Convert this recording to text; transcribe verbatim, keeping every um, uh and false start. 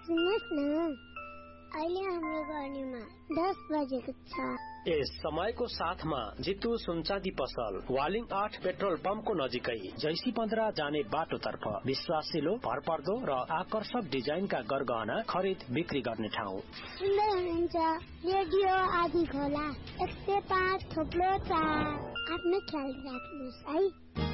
सुन्नुहोस् न, अहिले हाम्रो गर्नेमा दस बजेको छ। यस समयको साथमा जितु सुनचाँदी पसल वालिङ आठ पेट्रोल पम्पको नजिकै जैसी पन्ध्र जाने बाटोतर्फ विश्वासिलो, भरपर्दो र आकर्षक डिजाइनका गरगहना खरिद बिक्री गर्ने ठाउँ। सुन्दै हुनुहुन्छ रेडियो आदि खोला एक सय पाँच थोप्लो चार। आफ्नो ख्याल राख्नुहोस् है।